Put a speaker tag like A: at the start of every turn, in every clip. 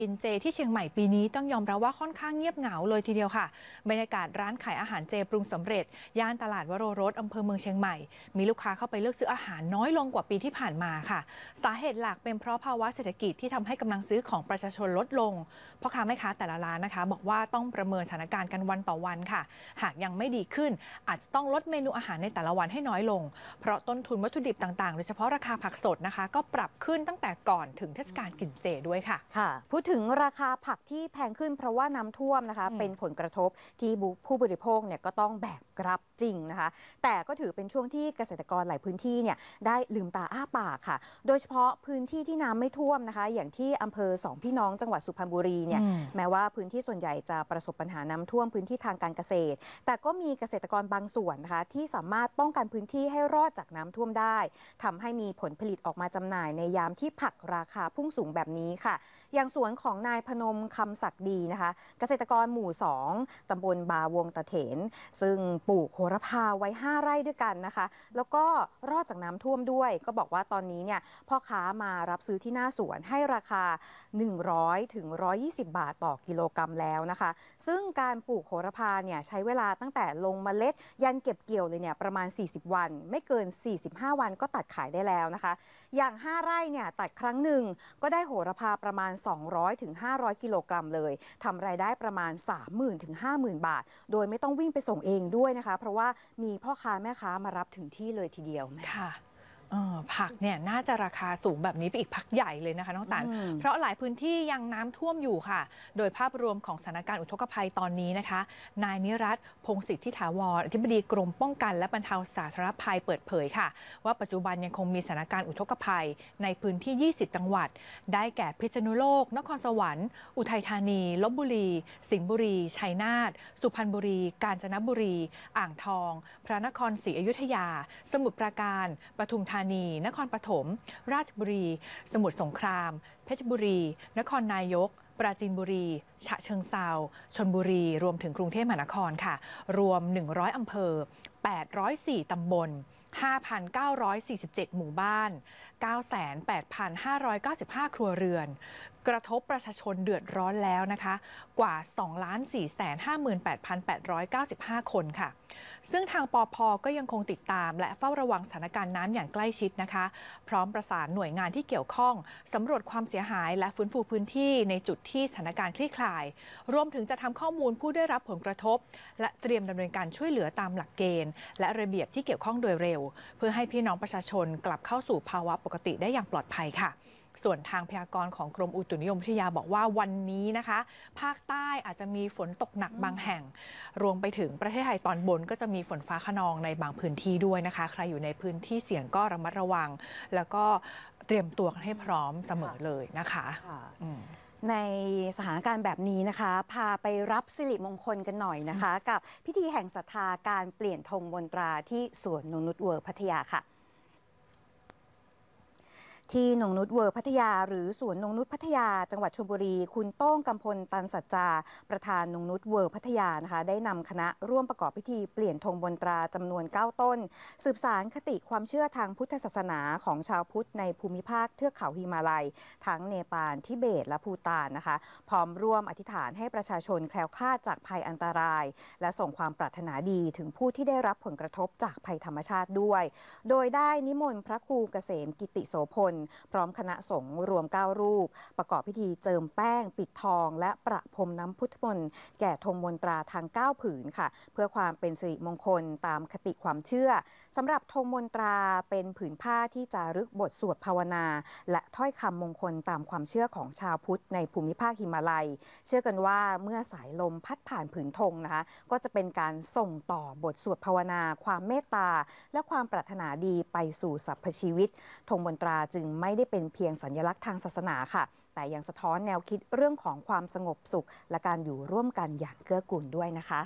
A: กินเจที่เชียงใหม่ปีนี้ต้องยอมรับว่าค่อนข้างเงียบเหงาเลยทีเดียวค่ะบรรยากาศร้านขายอาหารเจปรุงสำเร็จย่านตลาดวโรรสอำเภอเมืองเชียงใหม่มีลูกค้าเข้าไปเลือกซื้ออาหารน้อยลงกว่าปีที่ผ่านมาค่ะสาเหตุหลักเป็นเพราะภาวะเศรษฐกิจที่ทำให้กำลังซื้อของประชาชนลดลงพ่อค้าแม่ค้าแต่ละร้านนะคะบอกว่าต้องประเมินสถานการณ์กันวันต่อวันค่ะหากยังไม่ดีขึ้นอาจจะต้องลดเมนูอาหารในแต่ละวันให้น้อยลงเพราะต้นทุนวัตถุดิบต่างๆโดยเฉพาะราคาผักสดนะคะก็ปรับขึ้นตั้งแต่ก่อนถึงเทศกาลกินเจด้วยค่ะ
B: พูดถึงราคาผักที่แพงขึ้นเพราะว่าน้ำท่วมนะคะเป็นผลกระทบที่ผู้บริโภคเนี่ยก็ต้องแบกรับจริงนะคะแต่ก็ถือเป็นช่วงที่เกษตรกรหลายพื้นที่เนี่ยได้ลืมตาอ้าปากค่ะโดยเฉพาะพื้นที่ที่น้ำไม่ท่วมนะคะอย่างที่อำเภอสองพี่น้องจังหวัดสุพรรณบุรีเนี่ยแม้ว่าพื้นที่ส่วนใหญ่จะประสบปัญหาน้ำท่วมพื้นที่ทางการเกษตรแต่ก็มีเกษตรกรบางส่วนนะคะที่สามารถป้องกันพื้นที่ให้รอดจากน้ำท่วมได้ทำให้มีผลผลิตออกมาจำหน่ายในยามที่ผักราคาพุ่งสูงแบบนี้ค่ะอย่างสวนของนายพนมคำศักดีนะคะเกษตรกรหมู่2ตำบลบาวงตะเถนซึ่งปลูกโหระพาไว้5 ไร่ด้วยกันนะคะแล้วก็รอดจากน้ำท่วมด้วยก็บอกว่าตอนนี้เนี่ยพ่อค้ามารับซื้อที่หน้าสวนให้ราคา100 ถึง 120 บาทต่อกิโลกรัมแล้วนะคะซึ่งการปลูกโหระพาเนี่ยใช้เวลาตั้งแต่ลงเมล็ดยันเก็บเกี่ยวเลยเนี่ยประมาณ40 วันไม่เกิน45 วันก็ตัดขายได้แล้วนะคะอย่าง5 ไร่เนี่ยตัดครั้งหนึ่งก็ได้โหระพาประมาณ200 ถึง 500 กิโลกรัมเลยทำรายได้ประมาณ 30,000 ถึง 50,000 บาทโดยไม่ต้องวิ่งไปส่งเองด้วยนะคะเพราะว่ามีพ่อค้าแม่ค้ามารับถึงที่เลยทีเดียว
A: ค่ะผักเนี่ยน่าจะราคาสูงแบบนี้ไปอีกพักใหญ่เลยนะคะน้องตันเพราะหลายพื้นที่ยังน้ำท่วมอยู่ค่ะโดยภาพรวมของสถานการณ์อุทกภัยตอนนี้นะคะนายนิรัตน์พงศิษฐ์ทิถาวรอธิบดีกรมป้องกันและบรรเทาสาธารณภัยเปิดเผยค่ะว่าปัจจุบันยังคงมีสถานการณ์อุทกภัยในพื้นที่ 20 จังหวัดได้แก่พิษณุโลกนครสวรรค์อุทัยธานีลพบุรีสิงห์บุรีชัยนาทสุพรรณบุรีกาญจนบุรีอ่างทองพระนครศรีอยุธยาสมุทรปราการปทุมธานีนครปฐมราชบุรีสมุทรสงครามเพชรบุรีนครนายกปราจีนบุรีฉะเชิงเทราชลบุรีรวมถึงกรุงเทพมหานครค่ะรวม100อำเภอ804ตำบล5,947 หมู่บ้าน 98,595 ครัวเรือนกระทบประชาชนเดือดร้อนแล้วนะคะกว่า 2,458,895 คนค่ะซึ่งทางปภ.ก็ยังคงติดตามและเฝ้าระวังสถานการณ์น้ำอย่างใกล้ชิดนะคะพร้อมประสานหน่วยงานที่เกี่ยวข้องสำรวจความเสียหายและฟื้นฟูพื้นที่ในจุดที่สถานการณ์คลี่คลายรวมถึงจะทำข้อมูลผู้ได้รับผลกระทบและเตรียมดำเนินการช่วยเหลือตามหลักเกณฑ์และระเบียบที่เกี่ยวข้องโดยเร็วเพื่อให้พี่น้องประชาชนกลับเข้าสู่ภาวะปกติได้อย่างปลอดภัยค่ะส่วนทางพยากรณ์ของกรมอุตุนิยมวิทยาบอกว่าวันนี้นะคะภาคใต้อาจจะมีฝนตกหนักบางแห่งรวมไปถึงประเทศไทยตอนบนก็จะมีฝนฟ้าคะนองในบางพื้นที่ด้วยนะคะใครอยู่ในพื้นที่เสี่ยงก็ระมัดระวังแล้วก็เตรียมตัวกันให้พร้อมเสมอเลยนะคะ
B: ในสถานการณ์แบบนี้นะคะพาไปรับสิริมงคลกันหน่อยนะคะกับพิธีแห่งศรัทธาการเปลี่ยนธงมนตราที่สวนนงนุชเวิร์พัทยาค่ะที่นงนุชเวิร์พัทยาหรือสวนนงนุชพัทยาจังหวัดชลบุรีคุณโต้งกำพลตันสัจจาประธานนงนุชเวิร์พัทยานะคะได้นำคณะร่วมประกอบพิธีเปลี่ยนธงบนตราจำนวน9 ต้นสืบสานคติความเชื่อทางพุทธศาสนาของชาวพุทธในภูมิภาคเทือกเขาหิมาลัยทั้งเนปาลทิเบตและภูฏานนะคะพร้อมร่วมอธิษฐานให้ประชาชนแคล้วคลาดจากภัยอันตรายและส่งความปรารถนาดีถึงผู้ที่ได้รับผลกระทบจากภัยธรรมชาติด้วยโดยได้นิมนต์พระครูเกษมกิติโสพลพร้อมคณะสงฆ์รวม9 รูปประกอบพิธีเจิมแป้งปิดทองและประพรมน้ำพุทธมนต์แก่ธงมนตราทาง9 ผืนค่ะเพื่อความเป็นสิริมงคลตามคติความเชื่อสำหรับธงมนตราเป็นผืนผ้าที่จารึกบทสวดภาวนาและถ้อยคำมงคลตามความเชื่อของชาวพุทธในภูมิภาคหิมาลัยเชื่อกันว่าเมื่อสายลมพัดผ่านผืนธงนะคะก็จะเป็นการส่งต่อบทสวดภาวนาความเมตตาและความปรารถนาดีไปสู่สรรพชีวิตธงมนตราจึงไม่ได้เป็นเพียงสัญลักษณ์ทางศาสนาค่ะแต่ยังสะท้อนแนวคิดเรื่องของความสงบสุขและการอยู่ร่วมกันอย่างเกื้อกูลด้วยนะคะ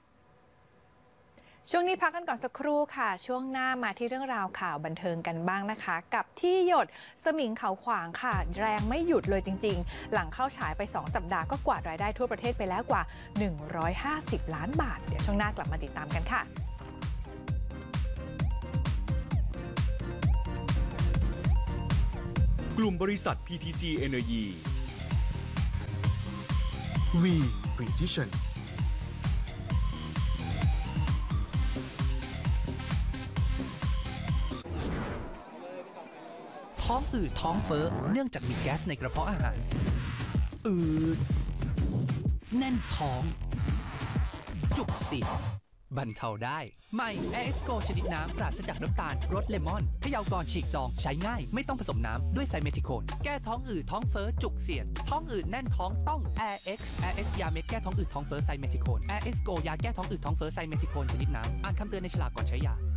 A: ช่วงนี้พักกันก่อนสักครู่ค่ะช่วงหน้ามาที่เรื่องราวข่าวบันเทิงกันบ้างนะคะกับที่หยดสมิงเขาขวางค่ะแรงไม่หยุดเลยจริงๆหลังเข้าฉายไป2 สัปดาห์ก็กวาดรายได้ทั่วประเทศไปแล้วกว่า150 ล้านบาทเดี๋ยวช่วงหน้ากลับมาติดตามกันค่ะ
C: กลุ่มบริษัท PTG Energy V Precision
D: ท้องอืดท้องเฟ้อเนื่องจากมีแก๊สในกระเพาะอาหารอืดแน่นท้อง จุกเสียดบรรเทาได้ใหม่ AX Go ชนิดน้ำปราศจากน้ำตาลรสเลมอนเขย่าก่อนฉีกซองใช้ง่ายไม่ต้องผสมน้ำด้วยไซเมทิโคนแก้ท้องอืดท้องเฟ้อจุกเสียดท้องอืดแน่นท้องต้อง AX ยาเม็ดแก้ท้องอืดท้องเฟ้อไซเมทิโคน AX Go ยาแก้ท้องอืดท้องเฟ้อไซเมทิโคนชนิดน้ำอ่านคำเตือนในฉลากก่อนใช้ยา